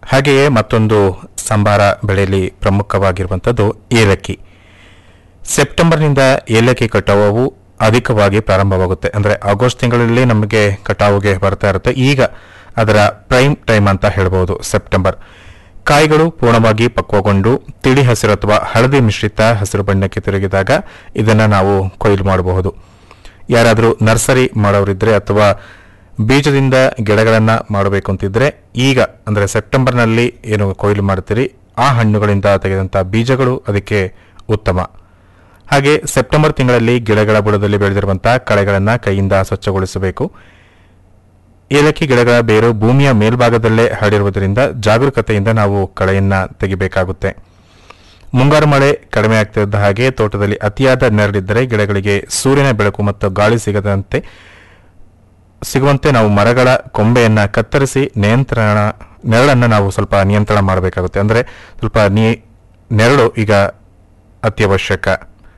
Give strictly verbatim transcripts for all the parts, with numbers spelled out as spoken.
ಹಾಗೆಯೇ ಮತ್ತೊಂದು ಸಂಬಾರ ಬೆಳೆಯಲ್ಲಿ ಪ್ರಮುಖವಾಗಿರುವಂಥದ್ದು ಏಲಕ್ಕಿ. ಸೆಪ್ಟೆಂಬರ್ನಿಂದ ಏಲಕ್ಕಿ ಕಟಾವು ಅಧಿಕವಾಗಿ ಪ್ರಾರಂಭವಾಗುತ್ತೆ. ಅಂದರೆ ಆಗಸ್ಟ್ ತಿಂಗಳಲ್ಲಿ ನಮಗೆ ಕಟಾವುಗೆ ಬರ್ತಾ ಇರುತ್ತೆ. ಈಗ ಅದರ ಪ್ರೈಮ್ ಟೈಮ್ ಅಂತ ಹೇಳ್ಬೋದು ಸೆಪ್ಟೆಂಬರ್. ಕಾಯಿಗಳು ಪೂರ್ಣವಾಗಿ ಪಕ್ವಗೊಂಡು ತಿಳಿ ಹಸಿರು ಅಥವಾ ಹಳದಿ ಮಿಶ್ರಿತ ಹಸಿರು ಬಣ್ಣಕ್ಕೆ ತಿರುಗಿದಾಗ ಇದನ್ನು ನಾವು ಕೊಯ್ಲು ಮಾಡಬಹುದು. ಯಾರಾದರೂ ನರ್ಸರಿ ಮಾಡೋರಿದ್ರೆ ಅಥವಾ ಬೀಜದಿಂದ ಗಿಡಗಳನ್ನು ಮಾಡಬೇಕು ಅಂತಿದ್ರೆ ಈಗ ಅಂದರೆ ಸೆಪ್ಟೆಂಬರ್ನಲ್ಲಿ ಏನು ಕೊಯ್ಲು ಮಾಡ್ತೀರಿ ಆ ಹಣ್ಣುಗಳಿಂದ ತೆಗೆದಂಥ ಬೀಜಗಳು ಅದಕ್ಕೆ ಉತ್ತಮ. ಹಾಗೆ ಸೆಪ್ಟೆಂಬರ್ ತಿಂಗಳಲ್ಲಿ ಗಿಡಗಳ ಬುಡದಲ್ಲಿ ಬೆಳೆದಿರುವಂತಹ ಕಳೆಗಳನ್ನು ಕೈಯಿಂದ ಸ್ವಚ್ಛಗೊಳಿಸಬೇಕು. ಏಲಕ್ಕಿ ಗಿಡಗಳ ಬೇರು ಭೂಮಿಯ ಮೇಲ್ಭಾಗದಲ್ಲೇ ಹರಡಿರುವುದರಿಂದ ಜಾಗರೂಕತೆಯಿಂದ ನಾವು ಕಳೆಯನ್ನ ತೆಗಿಬೇಕಾಗುತ್ತೆ. ಮುಂಗಾರು ಮಳೆ ಕಡಿಮೆ ಆಗ್ತಿದ್ದ ಹಾಗೆ ತೋಟದಲ್ಲಿ ಅತಿಯಾದ ನೆರಳಿದ್ದರೆ ಗಿಡಗಳಿಗೆ ಸೂರ್ಯನ ಬೆಳಕು ಮತ್ತು ಗಾಳಿ ಸಿಗದಂತೆ ಸಿಗುವಂತೆ ನಾವು ಮರಗಳ ಕೊಂಬೆಯನ್ನ ಕತ್ತರಿಸಿ ನಿಯಂತ್ರಣ ನೆರಳನ್ನು ನಾವು ಸ್ವಲ್ಪ ನಿಯಂತ್ರಣ ಮಾಡಬೇಕಾಗುತ್ತೆ. ಅಂದರೆ ಸ್ವಲ್ಪ ನೀ ನೆರಳು ಈಗ ಅತ್ಯವಶ್ಯಕ.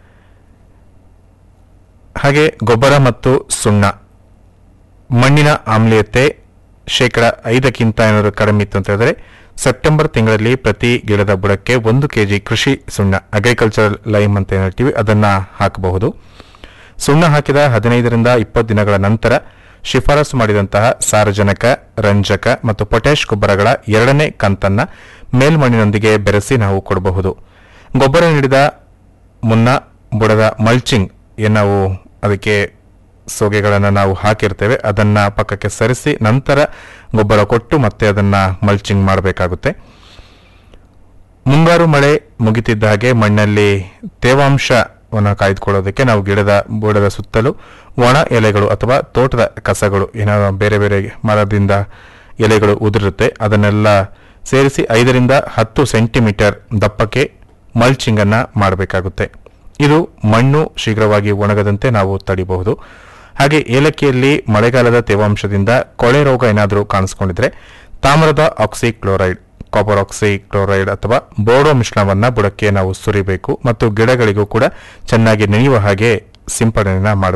ಹಾಗೆ ಗೊಬ್ಬರ ಮತ್ತು ಸುಣ್ಣ. ಮಣ್ಣಿನ ಆಮ್ಲೀಯತೆ ಶೇಕಡ ಐದಕ್ಕಿಂತ ಏನಾದರೂ ಕಡಿಮೆ ಇತ್ತು ಅಂತ ಹೇಳಿದ್ರೆ ಸೆಪ್ಟೆಂಬರ್ ತಿಂಗಳಲ್ಲಿ ಪ್ರತಿ ಗಿಡದ ಬುಡಕ್ಕೆ ಒಂದು ಕೆಜಿ ಕೃಷಿ ಸುಣ್ಣ ಅಗ್ರಿಕಲ್ಚರಲ್ ಲೈಮ್ ಅಂತ ಏನು ಹೇಳ್ತೀವಿ ಅದನ್ನ ಹಾಕಬಹುದು. ಸುಣ್ಣ ಹಾಕಿದ ಹದಿನೈದರಿಂದ ಇಪ್ಪತ್ತು ದಿನಗಳ ನಂತರ ಶಿಫಾರಸು ಮಾಡಿದಂತಹ ಸಾರಜನಕ, ರಂಜಕ ಮತ್ತು ಪೊಟ್ಯಾಷ್ ಗೊಬ್ಬರಗಳ ಎರಡನೇ ಕಂತನ್ನ ಮೇಲ್ಮಣ್ಣಿನೊಂದಿಗೆ ಬೆರೆಸಿ ನಾವು ಕೊಡಬಹುದು. ಗೊಬ್ಬರ ನೀಡಿದ ಮುನ್ನ ಬುಡದ ಮಲ್ಚಿಂಗ್ ಏನು ನಾವು ಅದಕ್ಕೆ ಸೋಗೆಗಳನ್ನು ನಾವು ಹಾಕಿರ್ತೇವೆ ಅದನ್ನ ಪಕ್ಕಕ್ಕೆ ಸರಿಸಿ ನಂತರ ಗೊಬ್ಬರ ಕೊಟ್ಟು ಮತ್ತೆ ಅದನ್ನ ಮಲ್ಚಿಂಗ್ ಮಾಡಬೇಕಾಗುತ್ತೆ. ಮುಂಗಾರು ಮಳೆ ಮುಗಿತಿದ್ದ ಹಾಗೆ ಮಣ್ಣಲ್ಲಿ ತೇವಾಂಶವನ್ನು ಕಾಯ್ದುಕೊಳ್ಳೋದಕ್ಕೆ ನಾವು ಗಿಡದ ಬುಡದ ಸುತ್ತಲೂ ಒಣ ಎಲೆಗಳು ಅಥವಾ ತೋಟದ ಕಸಗಳು ಏನಾದರೂ ಬೇರೆ ಬೇರೆ ಮರದಿಂದ ಎಲೆಗಳು ಉದುರುತ್ತೆ ಅದನ್ನೆಲ್ಲ ಸೇರಿಸಿ ಐದರಿಂದ ಹತ್ತು ಸೆಂಟಿಮೀಟರ್ ದಪ್ಪಕ್ಕೆ ಮಲ್ಚಿಂಗ್ ಅನ್ನ ಮಾಡಬೇಕಾಗುತ್ತೆ. ಇದು ಮಣ್ಣು ಶೀಘ್ರವಾಗಿ ಒಣಗದಂತೆ ನಾವು ತಡಿಬಹುದು. ಹಾಗೆ ಏಲಕ್ಕಿಯಲ್ಲಿ ಮಳೆಗಾಲದ ತೇವಾಂಶದಿಂದ ಕೊಳೆ ರೋಗ ಏನಾದರೂ ಕಾಣಿಸ್ಕೊಂಡಿದ್ರೆ ತಾಮ್ರದ oxy chloride, copper oxy chloride ಅಥವಾ ಬೋರ್ಡೋ ಮಿಶ್ರಣವನ್ನ ಬುಡಕ್ಕೆ ನಾವು ಸುರಿಬೇಕು ಮತ್ತು ಗಿಡಗಳಿಗೂ ಕೂಡ ಚೆನ್ನಾಗಿ ನೆನೆಯುವ ಹಾಗೆ ಸಿಂಪಡಣೆಯನ್ನ ಮಾಡಬೇಕು.